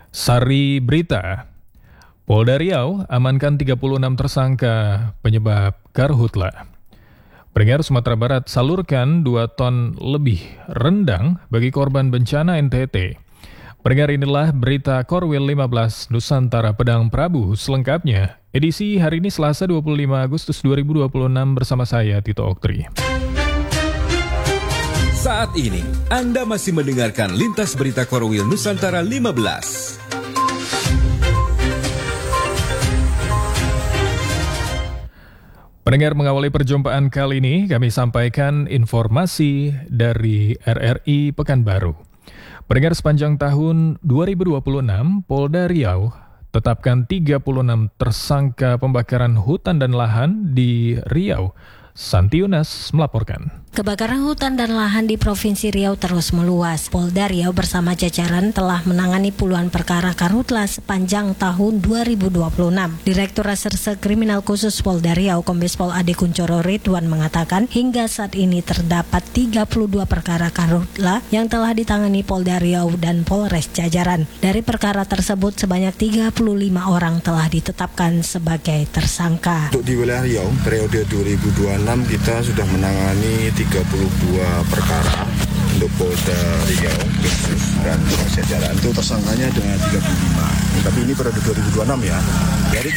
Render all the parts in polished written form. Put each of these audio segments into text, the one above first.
Sari Berita, Polda Riau amankan 36 tersangka penyebab karhutla. Pendengar, Sumatera Barat salurkan 2 ton lebih rendang bagi korban bencana NTT. Pendengar, inilah berita Korwil 15 Nusantara Pedang Prabu selengkapnya. Edisi hari ini Selasa 25 Agustus 2026 bersama saya Tito Oktri. Saat ini Anda masih mendengarkan Lintas Berita Korwil Nusantara 15. Pendengar, mengawali perjumpaan kali ini, kami sampaikan informasi dari RRI Pekanbaru. Pendengar, sepanjang tahun 2026, Polda Riau tetapkan 36 tersangka pembakaran hutan dan lahan di Riau. Santi Yunas melaporkan. Kebakaran hutan dan lahan di Provinsi Riau terus meluas. Polda Riau bersama jajaran telah menangani puluhan perkara karhutla sepanjang tahun 2026. Direktur Reserse Kriminal Khusus Polda Riau, Kombes Pol Ade Kuncoro Ridwan mengatakan hingga saat ini terdapat 32 perkara karhutla yang telah ditangani Polda Riau dan Polres jajaran. Dari perkara tersebut sebanyak 35 orang telah ditetapkan sebagai tersangka. Untuk di wilayah Riau, periode 2026 kita sudah menangani 32 perkara untuk Polda Riau khusus dan jajaran itu tersangkanya dengan 35. Tapi ini periode 2026 ya. Dari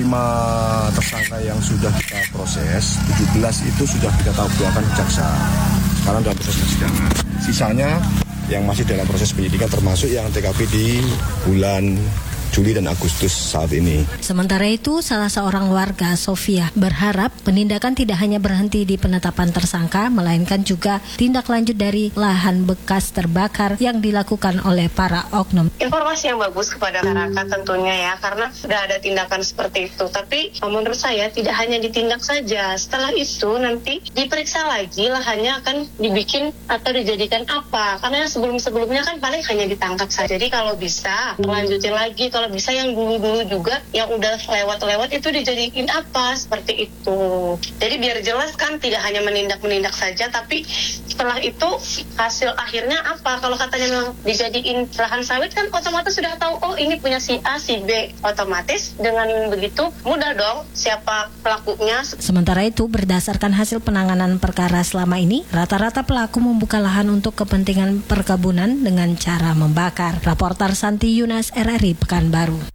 35 tersangka yang sudah kita proses, 17 itu sudah kita dakwaan jaksa. Sekarang dalam proses persidangan. Sisanya yang masih dalam proses penyidikan termasuk yang TKP di bulan Juli dan Agustus saat ini. Sementara itu, salah seorang warga, Sofia, berharap penindakan tidak hanya berhenti di penetapan tersangka, melainkan juga tindak lanjut dari lahan bekas terbakar yang dilakukan oleh para oknum. Informasi yang bagus kepada masyarakat tentunya ya, karena sudah ada tindakan seperti itu. Tapi menurut saya tidak hanya ditindak saja, setelah itu nanti diperiksa lagi lahannya akan dibikin atau dijadikan apa. Karena yang sebelum-sebelumnya kan paling hanya ditangkap saja. Jadi kalau bisa lanjutin lagi, kalau bisa yang dulu-dulu juga yang udah lewat-lewat itu dijadiin apa seperti itu. Jadi biar jelas kan tidak hanya menindak saja, tapi setelah itu hasil akhirnya apa. Kalau katanya memang dijadiin lahan sawit kan otomatis sudah tahu, oh ini punya si A, si B. Otomatis dengan begitu mudah dong siapa pelakunya. Sementara itu, berdasarkan hasil penanganan perkara selama ini, rata-rata pelaku membuka lahan untuk kepentingan perkebunan dengan cara membakar. Raporter Santi Yunas, RRI Pekanbaru.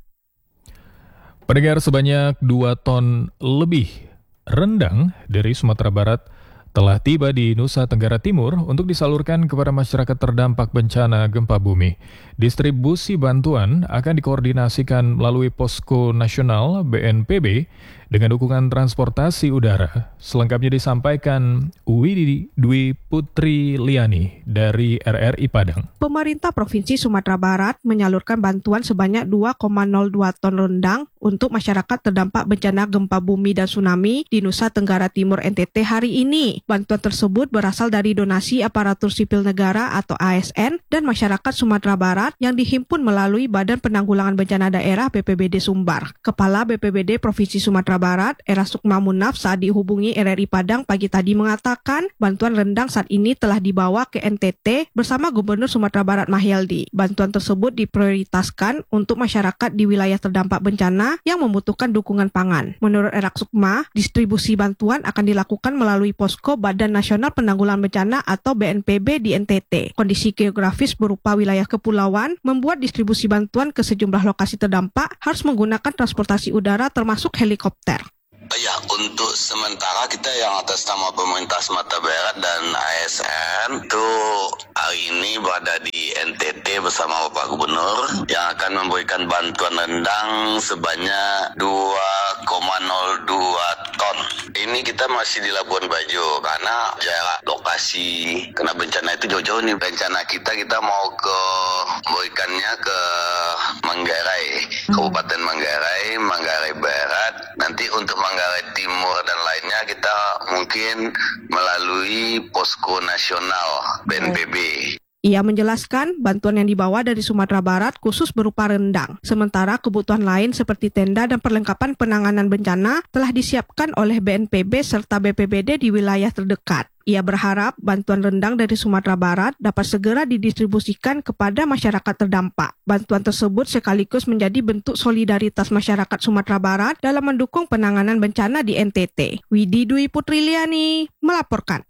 Pendengar, sebanyak 2 ton lebih rendang dari Sumatera Barat telah tiba di Nusa Tenggara Timur untuk disalurkan kepada masyarakat terdampak bencana gempa bumi. Distribusi bantuan akan dikoordinasikan melalui Posko Nasional BNPB dengan dukungan transportasi udara. Selengkapnya disampaikan Widi Dwi Putri Liani dari RRI Padang. Pemerintah Provinsi Sumatera Barat menyalurkan bantuan sebanyak 2,02 ton rendang untuk masyarakat terdampak bencana gempa bumi dan tsunami di Nusa Tenggara Timur NTT hari ini. Bantuan tersebut berasal dari donasi aparatur sipil negara atau ASN dan masyarakat Sumatera Barat yang dihimpun melalui Badan Penanggulangan Bencana Daerah BPBD Sumbar. Kepala BPBD Provinsi Sumatera Barat, Era Sukma Munaf, saat dihubungi RRI Padang pagi tadi mengatakan bantuan rendang saat ini telah dibawa ke NTT bersama Gubernur Sumatera Barat Mahyaldi. Bantuan tersebut diprioritaskan untuk masyarakat di wilayah terdampak bencana yang membutuhkan dukungan pangan. Menurut Era Sukma, distribusi bantuan akan dilakukan melalui Posko Badan Nasional Penanggulangan Bencana atau BNPB di NTT. Kondisi geografis berupa wilayah kepulauan membuat distribusi bantuan ke sejumlah lokasi terdampak harus menggunakan transportasi udara termasuk helikopter. Ya, untuk sementara kita yang atas nama pemerintah Sumatera Barat dan ASN itu hari ini berada di NTT bersama Bapak Gubernur yang akan memberikan bantuan rendang sebanyak 2,02 ton. Ini kita masih di Labuan Bajo karena jarak lokasi kena bencana itu jauh-jauh nih. Rencana kita mau memberikannya ke Manggarai, Kabupaten Manggarai, Manggarai Barat. Nanti untuk Manggarai Timur dan lainnya kita mungkin melalui Posko Nasional BNPB. Ia menjelaskan bantuan yang dibawa dari Sumatera Barat khusus berupa rendang, sementara kebutuhan lain seperti tenda dan perlengkapan penanganan bencana telah disiapkan oleh BNPB serta BPBD di wilayah terdekat. Ia berharap bantuan rendang dari Sumatera Barat dapat segera didistribusikan kepada masyarakat terdampak. Bantuan tersebut sekaligus menjadi bentuk solidaritas masyarakat Sumatera Barat dalam mendukung penanganan bencana di NTT. Widi Dwi Putriliani melaporkan.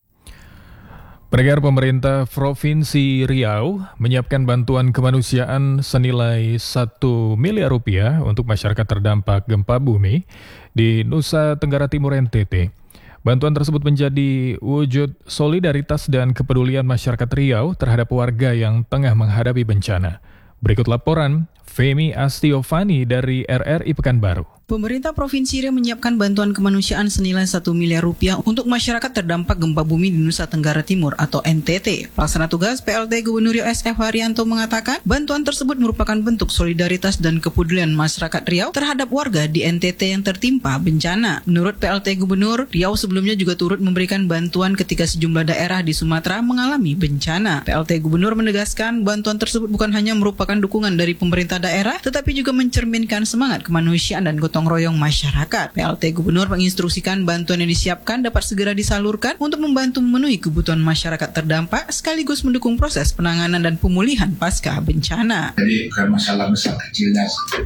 Pendengar, pemerintah Provinsi Riau menyiapkan bantuan kemanusiaan senilai 1 miliar rupiah untuk masyarakat terdampak gempa bumi di Nusa Tenggara Timur NTT. Bantuan tersebut menjadi wujud solidaritas dan kepedulian masyarakat Riau terhadap warga yang tengah menghadapi bencana. Berikut laporan Femi Astiovani dari RRI Pekanbaru. Pemerintah Provinsi Riau menyiapkan bantuan kemanusiaan senilai 1 miliar rupiah untuk masyarakat terdampak gempa bumi di Nusa Tenggara Timur atau NTT. Pelaksana tugas PLT Gubernur Riau SF Haryanto mengatakan bantuan tersebut merupakan bentuk solidaritas dan kepedulian masyarakat Riau terhadap warga di NTT yang tertimpa bencana. Menurut PLT Gubernur, Riau sebelumnya juga turut memberikan bantuan ketika sejumlah daerah di Sumatera mengalami bencana. PLT Gubernur menegaskan bantuan tersebut bukan hanya merupakan dukungan dari pemerintah daerah, tetapi juga mencerminkan semangat kemanusiaan dan gotong royong masyarakat. PLT Gubernur menginstruksikan bantuan yang disiapkan dapat segera disalurkan untuk membantu memenuhi kebutuhan masyarakat terdampak sekaligus mendukung proses penanganan dan pemulihan pasca bencana. Jadi bukan masalah besar kecilnya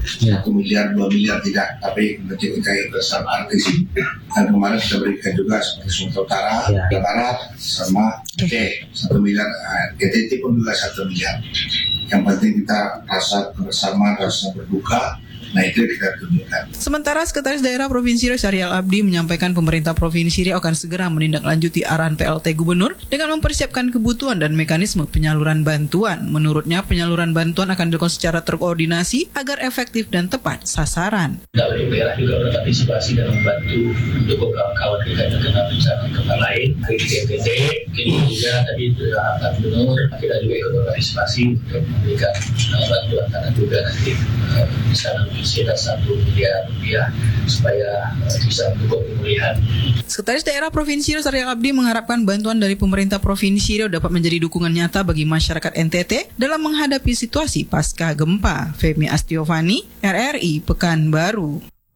1 miliar, 2 miliar tidak, tapi menciptakan bersama artis. Dan kemarin kita berikan juga seperti Sumatera Utara, Jawa Barat, sama Aceh 1 miliar, NTT pun juga 1 miliar. Yang penting kita rasa bersama, rasa berduka. Nah, itu kita tunjukkan. Sementara Sekretaris Daerah Provinsi Riau Syarial Abdi menyampaikan pemerintah Provinsi Riau akan segera menindaklanjuti arahan PLT Gubernur dengan mempersiapkan kebutuhan dan mekanisme penyaluran bantuan. Menurutnya, penyaluran bantuan akan dilakukan secara terkoordinasi agar efektif dan tepat sasaran. Dari daerah juga berpartisipasi dan membantu untuk kawan-kawan kita yang terkena bencana gempa lain. Di NTT, juga tadi Pak Gubernur, kita juga ikut berpartisipasi untuk memberikan bantuan karena juga nanti di sana sekitar 1 miliar rupiah supaya bisa mendukung pemulihan. Sekretaris Daerah Provinsi Riau Syarial Abdi mengharapkan bantuan dari pemerintah Provinsi Riau dapat menjadi dukungan nyata bagi masyarakat NTT dalam menghadapi situasi pasca gempa. Femi Astiovani, RRI Pekanbaru.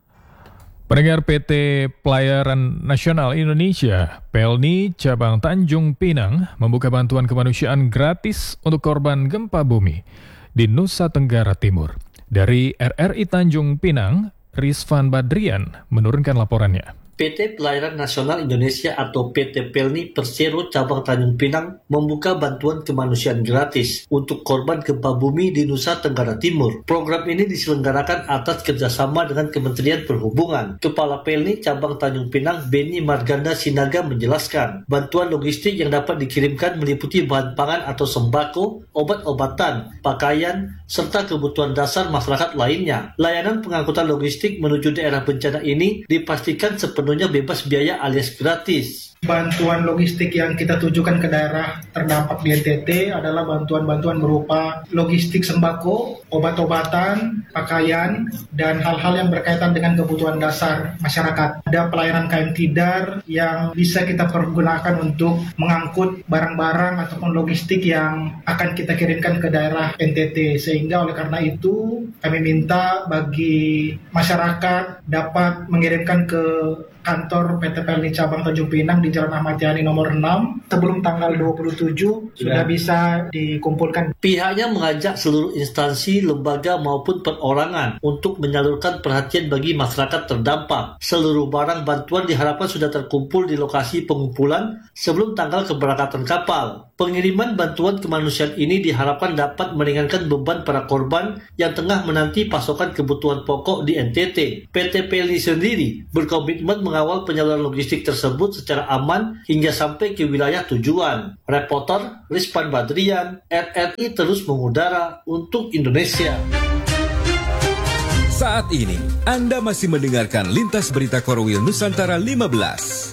Pendengar, PT Pelayaran Nasional Indonesia, PELNI Cabang Tanjung Pinang membuka bantuan kemanusiaan gratis untuk korban gempa bumi di Nusa Tenggara Timur. Dari RRI Tanjung Pinang, Rizvan Badrian menurunkan laporannya. PT Pelayaran Nasional Indonesia atau PT PELNI Persero Cabang Tanjung Pinang membuka bantuan kemanusiaan gratis untuk korban gempa bumi di Nusa Tenggara Timur. Program ini diselenggarakan atas kerjasama dengan Kementerian Perhubungan. Kepala PELNI Cabang Tanjung Pinang, Beni Marganda Sinaga menjelaskan, bantuan logistik yang dapat dikirimkan meliputi bahan pangan atau sembako, obat-obatan, pakaian, serta kebutuhan dasar masyarakat lainnya. Layanan pengangkutan logistik menuju daerah bencana ini dipastikan sepenuhnya bebas biaya alias gratis. Bantuan logistik yang kita tujukan ke daerah terdampak di NTT adalah bantuan-bantuan berupa logistik sembako, obat-obatan, pakaian, dan hal-hal yang berkaitan dengan kebutuhan dasar masyarakat. Ada pelayanan KM Tidar yang bisa kita pergunakan untuk mengangkut barang-barang ataupun logistik yang akan kita kirimkan ke daerah NTT. Sehingga oleh karena itu kami minta bagi masyarakat dapat mengirimkan ke kantor PT PELNI Cabang Tanjung Pinang di Jalan Ahmad Yani nomor 6 sebelum tanggal 27 sudah bisa dikumpulkan. Pihaknya mengajak seluruh instansi, lembaga maupun perorangan untuk menyalurkan perhatian bagi masyarakat terdampak. Seluruh barang bantuan diharapkan sudah terkumpul di lokasi pengumpulan sebelum tanggal keberangkatan kapal. Pengiriman bantuan kemanusiaan ini diharapkan dapat meringankan beban para korban yang tengah menanti pasokan kebutuhan pokok di NTT. PT PELNI sendiri berkomitmen mengawal penyaluran logistik tersebut secara aman hingga sampai ke wilayah tujuan. Reporter Rizvan Badrian, RRI terus mengudara untuk Indonesia. Saat ini, Anda masih mendengarkan Lintas Berita Korwil Nusantara 15.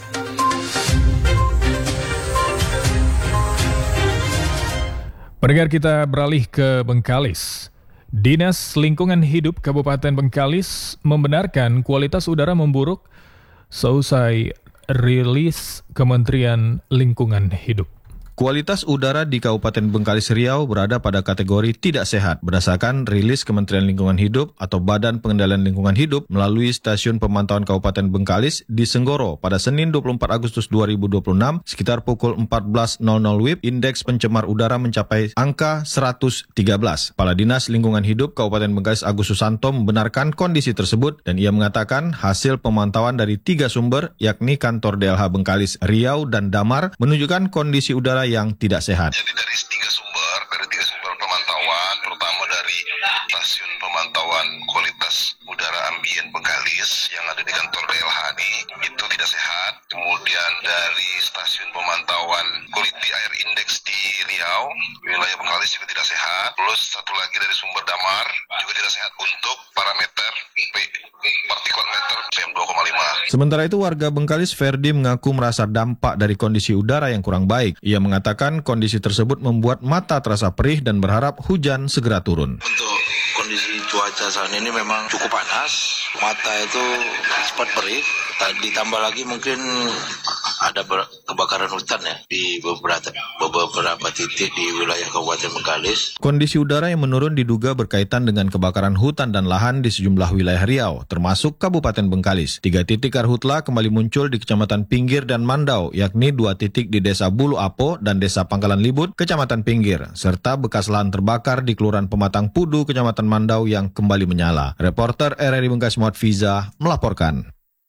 Pendengar, kita beralih ke Bengkalis. Dinas Lingkungan Hidup Kabupaten Bengkalis membenarkan kualitas udara memburuk seusai rilis Kementerian Lingkungan Hidup. Kualitas udara di Kabupaten Bengkalis Riau berada pada kategori tidak sehat berdasarkan rilis Kementerian Lingkungan Hidup atau Badan Pengendalian Lingkungan Hidup melalui Stasiun Pemantauan Kabupaten Bengkalis di Senggoro pada Senin 24 Agustus 2026 sekitar pukul 14.00 WIB, indeks pencemar udara mencapai angka 113. Kepala Dinas Lingkungan Hidup Kabupaten Bengkalis Agus Susanto membenarkan kondisi tersebut dan ia mengatakan hasil pemantauan dari 3 sumber yakni kantor DLH Bengkalis, Riau, dan Damar menunjukkan kondisi udara yang tidak sehat. Jadi dari tiga sumber pemantauan, terutama dari stasiun pemantauan kualitas udara ambien Bengkalis yang ada di kantor DLH ini, itu tidak sehat. Kemudian dari stasiun pemantauan quality air index di Riau, wilayah Bengkalis juga tidak sehat. Plus satu lagi dari sumber Damar juga tidak sehat untuk parameter partikulat meter PM2,5. Sementara itu warga Bengkalis Ferdi mengaku merasa dampak dari kondisi udara yang kurang baik. Ia mengatakan kondisi tersebut membuat mata terasa perih dan berharap hujan segera turun. Untuk kondisi cuaca saat ini memang cukup panas, mata itu cepat perih, ditambah lagi mungkin ada kebakaran hutan ya di beberapa titik di wilayah Kabupaten Bengkalis. Kondisi udara yang menurun diduga berkaitan dengan kebakaran hutan dan lahan di sejumlah wilayah Riau, termasuk Kabupaten Bengkalis. 3 titik karhutla kembali muncul di Kecamatan Pinggir dan Mandau, yakni 2 titik di Desa Bulu Apo dan Desa Pangkalan Libut, Kecamatan Pinggir, serta bekas lahan terbakar di Kelurahan Pematang Pudu, Kecamatan Mandau yang kembali menyala. Reporter RRI Bengkalis Muhammad Fiza melaporkan.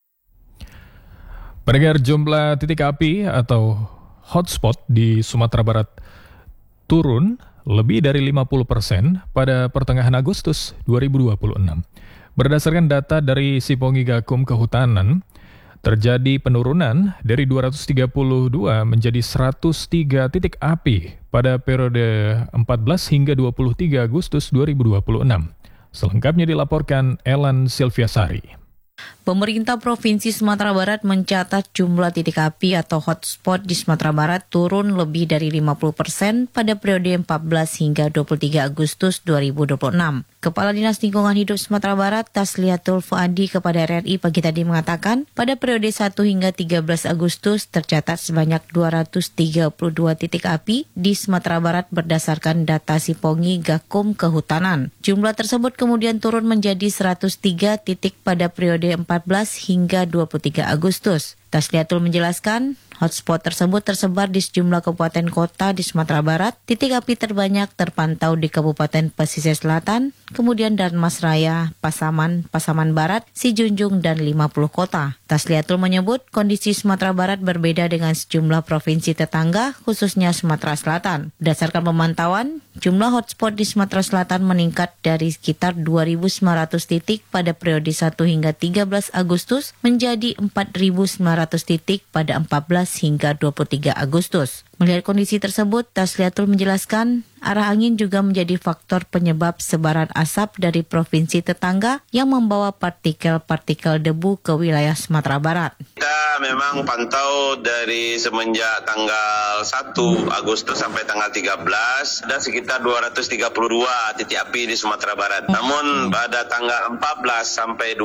Pendengar, jumlah titik api atau hotspot di Sumatera Barat turun lebih dari 50% pada pertengahan Agustus 2026. Berdasarkan data dari Sipongi Gakum Kehutanan, terjadi penurunan dari 232 menjadi 103 titik api pada periode 14 hingga 23 Agustus 2026. Selengkapnya dilaporkan Ellen Silviasari. Pemerintah Provinsi Sumatera Barat mencatat jumlah titik api atau hotspot di Sumatera Barat turun lebih dari 50% pada periode 14 hingga 23 Agustus 2026. Kepala Dinas Lingkungan Hidup Sumatera Barat, Tasliatul Fuadi kepada RRI pagi tadi mengatakan, pada periode 1 hingga 13 Agustus tercatat sebanyak 232 titik api di Sumatera Barat berdasarkan data Sipongi Gakum Kehutanan. Jumlah tersebut kemudian turun menjadi 103 titik pada periode 14 hingga 23 Agustus. Tasliatul menjelaskan, hotspot tersebut tersebar di sejumlah kabupaten kota di Sumatera Barat. Titik api terbanyak terpantau di Kabupaten Pesisir Selatan, kemudian Darmas Raya, Pasaman, Pasaman Barat, Sijunjung, dan 50 kota. Tasliatul menyebut kondisi Sumatera Barat berbeda dengan sejumlah provinsi tetangga, khususnya Sumatera Selatan. Berdasarkan pemantauan, jumlah hotspot di Sumatera Selatan meningkat dari sekitar 2.900 titik pada periode 1 hingga 13 Agustus menjadi 4.900 titik pada 14 hingga 23 Agustus. Melihat kondisi tersebut, Tasliatul menjelaskan arah angin juga menjadi faktor penyebab sebaran asap dari provinsi tetangga yang membawa partikel-partikel debu ke wilayah Sumatera Barat. Kita memang pantau dari semenjak tanggal 1 Agustus sampai tanggal 13 ada sekitar 232 titik api di Sumatera Barat. Namun pada tanggal 14 sampai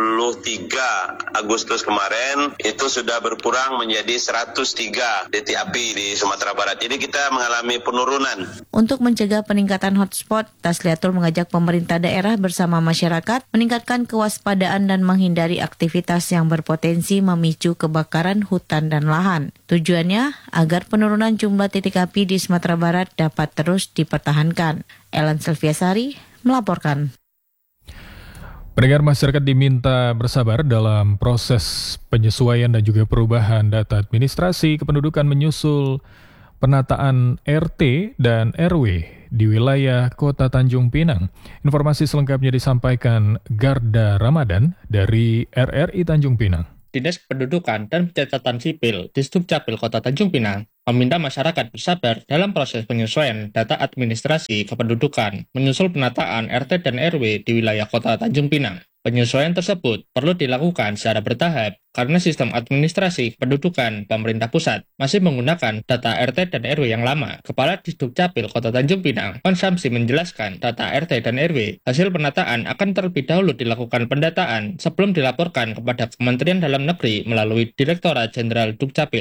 23 Agustus kemarin itu sudah berkurang menjadi 103 titik api di Sumatera Barat. Jadi kita mengalami penurunan. Untuk mencegah peningkatan hotspot, Tasliatul mengajak pemerintah daerah bersama masyarakat meningkatkan kewaspadaan dan menghindari aktivitas yang berpotensi memicu kebakaran hutan dan lahan. Tujuannya agar penurunan jumlah titik api di Sumatera Barat dapat terus dipertahankan. Ellen Silviasari melaporkan. Pendengar, masyarakat diminta bersabar dalam proses penyesuaian dan juga perubahan data administrasi kependudukan menyusul penataan RT dan RW di wilayah Kota Tanjung Pinang. Informasi selengkapnya disampaikan Garda Ramadan dari RRI Tanjung Pinang. Dinas Kependudukan dan Pencatatan Sipil di Dukcapil Kota Tanjung Pinang meminta masyarakat bersabar dalam proses penyesuaian data administrasi kependudukan menyusul penataan RT dan RW di wilayah Kota Tanjung Pinang. Penyesuaian tersebut perlu dilakukan secara bertahap karena sistem administrasi kependudukan pemerintah pusat masih menggunakan data RT dan RW yang lama. Kepala Dukcapil Kota Tanjung Pinang, Pan Samsi, menjelaskan data RT dan RW hasil penataan akan terlebih dahulu dilakukan pendataan sebelum dilaporkan kepada Kementerian Dalam Negeri melalui Direktorat Jenderal Dukcapil.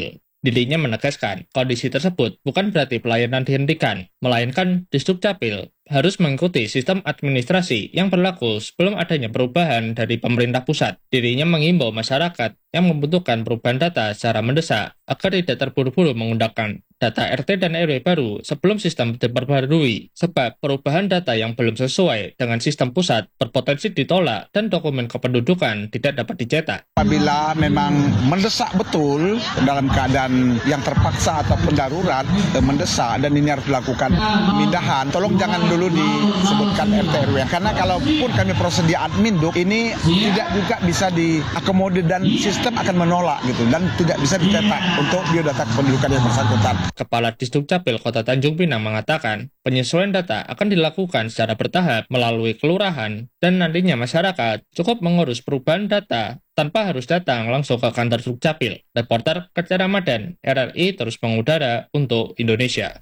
Dirinya menegaskan, kondisi tersebut bukan berarti pelayanan dihentikan, melainkan Disdukcapil harus mengikuti sistem administrasi yang berlaku sebelum adanya perubahan dari pemerintah pusat. Dirinya mengimbau masyarakat yang membutuhkan perubahan data secara mendesak agar tidak terburu-buru menggunakan data RT dan RW baru sebelum sistem diperbarui, sebab perubahan data yang belum sesuai dengan sistem pusat berpotensi ditolak dan dokumen kependudukan tidak dapat dicetak. Apabila memang mendesak betul dalam keadaan yang terpaksa ataupun darurat mendesak dan ini harus dilakukan pemindahan, tolong jangan dulu disebutkan RT RW, karena kalaupun kami proses di Adminduk ini tidak juga bisa diakomodir dan sistem akan menolak gitu dan tidak bisa dicetak untuk biodata kependudukan yang bersangkutan. Kepala Disdukcapil Kota Tanjung Pinang mengatakan, penyesuaian data akan dilakukan secara bertahap melalui kelurahan dan nantinya masyarakat cukup mengurus perubahan data tanpa harus datang langsung ke kantor Dukcapil. Reporter Kerja Ramadan, RRI terus mengudara untuk Indonesia.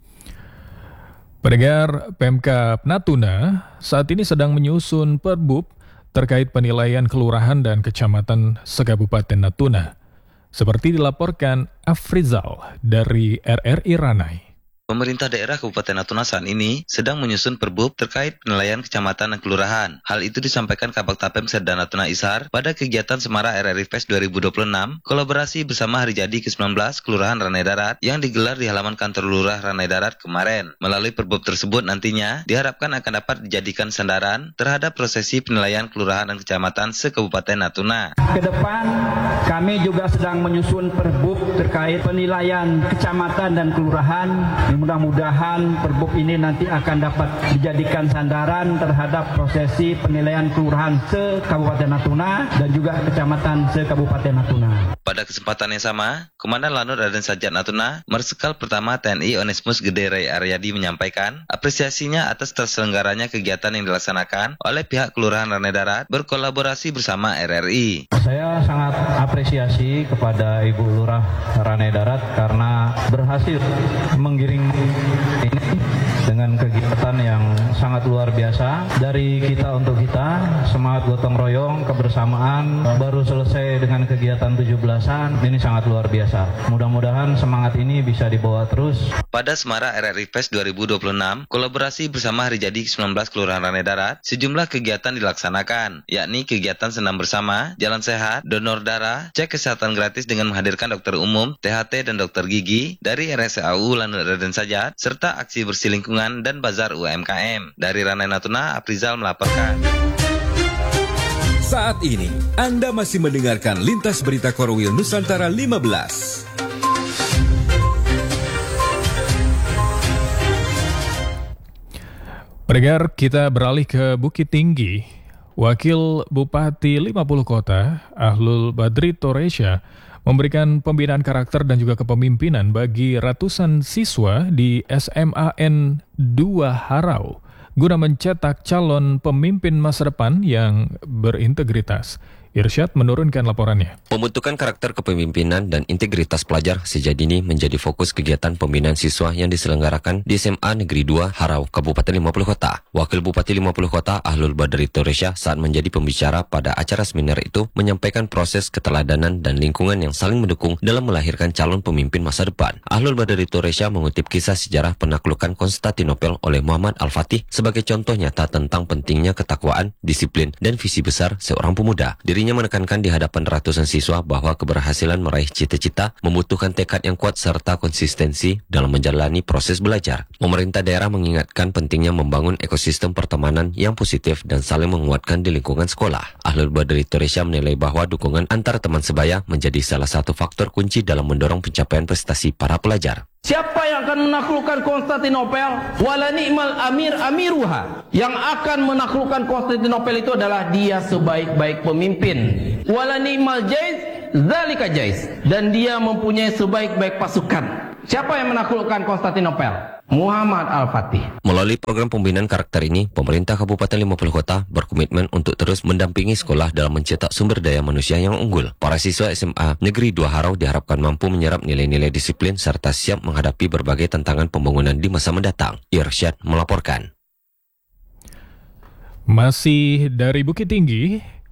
Pendengar, Pemkab Natuna saat ini sedang menyusun Perbub terkait penilaian kelurahan dan kecamatan se-Kabupaten Natuna. Seperti dilaporkan Afrizal dari RRI Ranai. Pemerintah daerah Kabupaten Natuna saat ini sedang menyusun Perbub terkait penilaian kecamatan dan kelurahan. Hal itu disampaikan Kabag Tapem Serda Natuna Ishar pada kegiatan Semara RRI Fest 2026, kolaborasi bersama Hari Jadi ke-19 Kelurahan Ranai Darat yang digelar di halaman kantor Lurah Ranai Darat kemarin. Melalui Perbub tersebut nantinya diharapkan akan dapat dijadikan sandaran terhadap prosesi penilaian kelurahan dan kecamatan se-Kabupaten Natuna. Kedepan kami juga sedang menyusun Perbub terkait penilaian kecamatan dan kelurahan. Mudah-mudahan Perbub ini nanti akan dapat dijadikan sandaran terhadap prosesi penilaian kelurahan se-Kabupaten Natuna dan juga kecamatan se-Kabupaten Natuna. Pada kesempatan yang sama, Komandan Lanut Raden Sajat Natuna, Marsikal Pertama TNI Onesmus Gede Ray Aryadi menyampaikan apresiasinya atas terselenggaranya kegiatan yang dilaksanakan oleh pihak Kelurahan Ranai Darat berkolaborasi bersama RRI. Saya sangat apresiasi kepada Ibu Lurah Ranai Darat karena berhasil menggiring ini dengan kegiatan yang sangat luar biasa dari kita untuk kita, semangat gotong royong, kebersamaan, baru selesai dengan kegiatan 17-an, ini sangat luar biasa. Mudah-mudahan semangat ini bisa dibawa terus. Pada Semara RRI Fest 2026, kolaborasi bersama Hari Jadi ke-19 Kelurahan Ranai Darat, sejumlah kegiatan dilaksanakan, yakni kegiatan senam bersama, jalan sehat, donor darah, cek kesehatan gratis dengan menghadirkan dokter umum, THT dan dokter gigi dari RSAU Lanut Raden Sajat, serta aksi bersih lingkungan dan bazar UMKM. Dari Ranai Natuna, Afrizal melaporkan. Saat ini, Anda masih mendengarkan Lintas Berita Korwil Nusantara 15. Pendengar, kita beralih ke Bukit Tinggi. Wakil Bupati 50 Kota, Ahlul Badri Toresya, memberikan pembinaan karakter dan juga kepemimpinan bagi ratusan siswa di SMAN 2 Harau guna mencetak calon pemimpin masa depan yang berintegritas. Irsyad menurunkan laporannya. Pembentukan karakter kepemimpinan dan integritas pelajar sejak dini menjadi fokus kegiatan pembinaan siswa yang diselenggarakan di SMA Negeri 2 Harau, Kabupaten 50 Kota. Wakil Bupati 50 Kota Ahlul Badri Toresya saat menjadi pembicara pada acara seminar itu menyampaikan proses keteladanan dan lingkungan yang saling mendukung dalam melahirkan calon pemimpin masa depan. Ahlul Badri Toresya mengutip kisah sejarah penaklukan Konstantinopel oleh Muhammad Al-Fatih sebagai contoh nyata tentang pentingnya ketakwaan, disiplin, dan visi besar seorang pemuda. Dirinya menekankan di hadapan ratusan siswa bahwa keberhasilan meraih cita-cita membutuhkan tekad yang kuat serta konsistensi dalam menjalani proses belajar. Pemerintah daerah mengingatkan pentingnya membangun ekosistem pertemanan yang positif dan saling menguatkan di lingkungan sekolah. Ahlul Badri Toresya menilai bahwa dukungan antar teman sebaya menjadi salah satu faktor kunci dalam mendorong pencapaian prestasi para pelajar. Siapa yang akan menaklukkan Konstantinopel? Wala ni'mal amir amiruha. Yang akan menaklukkan Konstantinopel itu adalah dia sebaik-baik pemimpin. Wala ni'mal jais, zalika jais. Dan dia mempunyai sebaik-baik pasukan. Siapa yang menaklukkan Konstantinopel? Muhammad Al-Fatih. Melalui program pembinaan karakter ini, pemerintah Kabupaten 50 Kota berkomitmen untuk terus mendampingi sekolah dalam mencetak sumber daya manusia yang unggul. Para siswa SMA Negeri 2 Harau diharapkan mampu menyerap nilai-nilai disiplin serta siap menghadapi berbagai tantangan pembangunan di masa mendatang. Irsyad melaporkan. Masih dari Bukit Tinggi,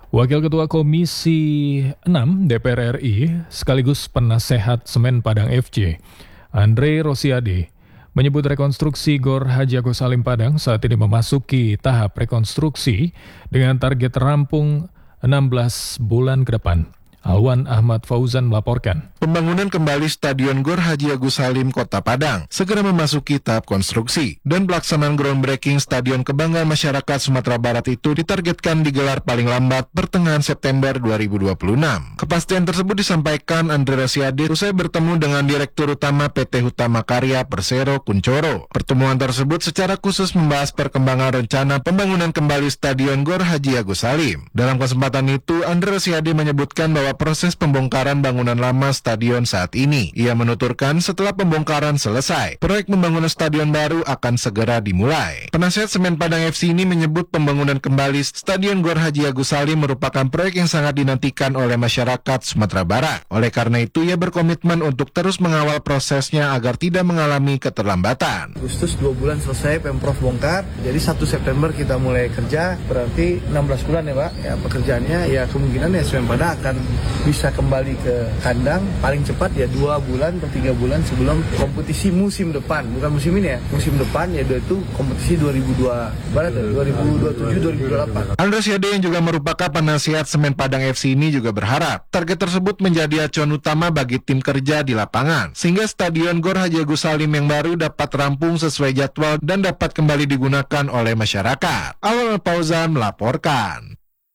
Wakil Ketua Komisi 6 DPR RI sekaligus penasehat Semen Padang FC, Andre Rosiade, menyebut rekonstruksi Gor Haji Agus Salim Padang saat ini memasuki tahap rekonstruksi dengan target rampung 16 bulan ke depan. Alwan Ahmad Fauzan melaporkan. Pembangunan kembali Stadion Gor Haji Agus Salim Kota Padang segera memasuki tahap konstruksi dan pelaksanaan groundbreaking Stadion Kebanggaan Masyarakat Sumatera Barat itu ditargetkan digelar paling lambat pertengahan September 2026. Kepastian tersebut disampaikan Andre Rosiade usai bertemu dengan Direktur Utama PT Hutama Karya Persero Kuncoro. Pertemuan tersebut secara khusus membahas perkembangan rencana pembangunan kembali Stadion Gor Haji Agus Salim. Dalam kesempatan itu, Andre Rosiade menyebutkan bahwa proses pembongkaran bangunan lama stadion saat ini. Ia menuturkan setelah pembongkaran selesai, proyek pembangunan stadion baru akan segera dimulai. Penasihat Semen Padang FC ini menyebut pembangunan kembali Stadion Gor Haji Agus Salim merupakan proyek yang sangat dinantikan oleh masyarakat Sumatera Barat. Oleh karena itu, ia berkomitmen untuk terus mengawal prosesnya agar tidak mengalami keterlambatan. Agustus 2 bulan selesai Pemprov bongkar, jadi 1 September kita mulai kerja, berarti 16 bulan ya Pak. Ya pekerjaannya ya kemungkinan ya Semen Padang akan bisa kembali ke kandang paling cepat ya 2 bulan atau 3 bulan sebelum kompetisi musim depan, bukan musim ini ya, musim depan yaitu kompetisi 2027-2028. Andre Rosiade yang juga merupakan penasihat Semen Padang FC ini juga berharap target tersebut menjadi acuan utama bagi tim kerja di lapangan sehingga Stadion Gor Haji Agus Salim yang baru dapat rampung sesuai jadwal dan dapat kembali digunakan oleh masyarakat. Alwan Fauzan melaporkan.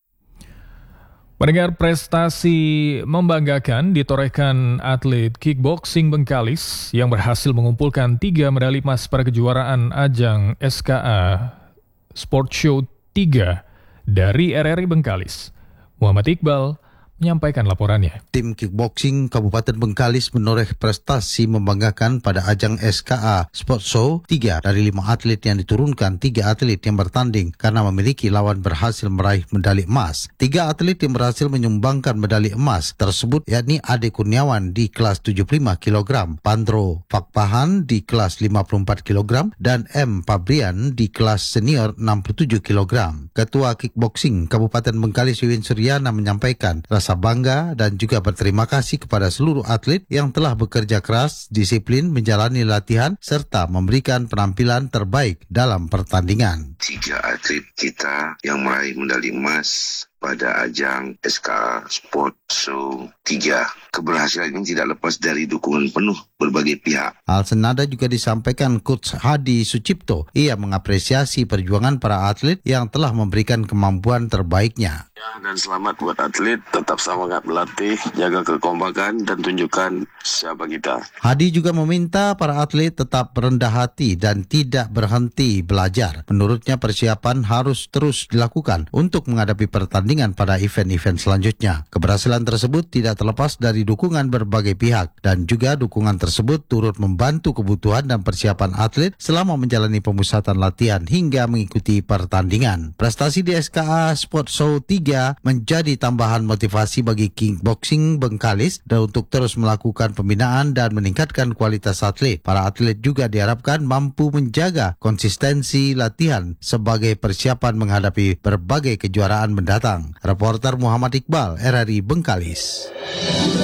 Pendengar, prestasi membanggakan ditorehkan atlet kickboxing Bengkalis yang berhasil mengumpulkan 3 medali emas pada kejuaraan ajang SKA Sport Show 3 dari RRI Bengkalis. Muhammad Iqbal menyampaikan laporannya. Tim kickboxing Kabupaten Bengkalis menoreh prestasi membanggakan pada ajang SKA Sport Show 3 dari 5 atlet yang diturunkan. 3 atlet yang bertanding karena memiliki lawan berhasil meraih medali emas. 3 atlet yang berhasil menyumbangkan medali emas tersebut yakni Ade Kurniawan di kelas 75 kg, Pandro Fakpahan di kelas 54 kg, dan M. Pabrian di kelas senior 67 kg. Ketua Kickboxing Kabupaten Bengkalis Wiwin Suryana menyampaikan rasa bangga dan juga berterima kasih kepada seluruh atlet yang telah bekerja keras, disiplin, menjalani latihan, serta memberikan penampilan terbaik dalam pertandingan. 3 atlet kita yang meraih medali emas pada ajang SKA Sport Show 3. Keberhasilan ini tidak lepas dari dukungan penuh berbagai pihak. Hal senada juga disampaikan Coach Hadi Sucipto. Ia mengapresiasi perjuangan para atlet yang telah memberikan kemampuan terbaiknya. Dan selamat buat atlet, tetap semangat berlatih, jaga kekompakan dan tunjukkan siapa kita. Hadi juga meminta para atlet tetap rendah hati dan tidak berhenti belajar. Menurutnya persiapan harus terus dilakukan untuk menghadapi pertandingan pada event-event selanjutnya. Keberhasilan tersebut tidak terlepas dari dukungan berbagai pihak dan juga dukungan tersebut turut membantu kebutuhan dan persiapan atlet selama menjalani pemusatan latihan hingga mengikuti pertandingan. Prestasi di SKA Sport Show 3 menjadi tambahan motivasi bagi kickboxing Bengkalis dan untuk terus melakukan pembinaan dan meningkatkan kualitas atlet. Para atlet juga diharapkan mampu menjaga konsistensi latihan sebagai persiapan menghadapi berbagai kejuaraan mendatang. Reporter Muhammad Iqbal, RRI Bengkalis.